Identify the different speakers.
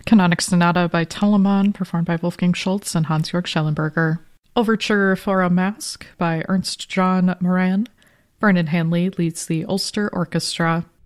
Speaker 1: Canonic Sonata by Telemann, performed by Wolfgang Schultze and Hans-Jörg Schellenberger. Overture for a Mask by Ernst John Moran. Vernon Hanley leads the Ulster Orchestra.